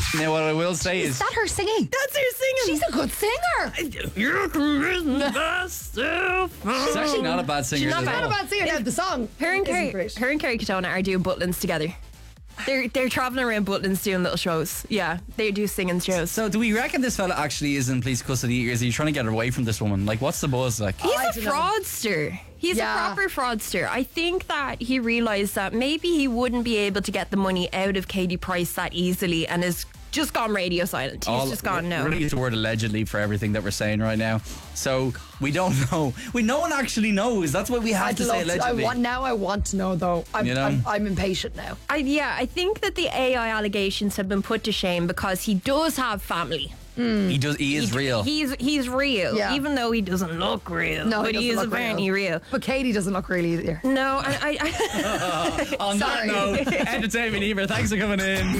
Now, what I will say Is is, that her singing? That's her singing. She's a good singer. You can myself. she's actually not a bad singer. She's not as bad well. about singing. Now, the song Her and isn't great. Kerry Katona are doing Butlins together. They're travelling around Butlins doing little shows. Yeah, they do singing shows. So, do we reckon this fella actually is in police custody, or is he trying to get away from this woman? Like, what's the buzz? Like, He's I a don't know. fraudster. He's Yeah. a proper fraudster. I think that he realised that maybe he wouldn't be able to get the money out of Katie Price that easily and has just gone radio silent. He's just gone, no. We're going to use the word allegedly for everything that we're saying right now. So, we don't know. No one actually knows. That's what we have I'd to say love to. allegedly. I want to know, though. You know? I'm impatient now. I think that the AI allegations have been put to shame because he does have family. He is real. He's real, Yeah. even though he doesn't look real. No, but he is doesn't look apparently real. But Katie doesn't look real either. No, I On that Sorry. note, Entertainment Emer, thanks for coming in.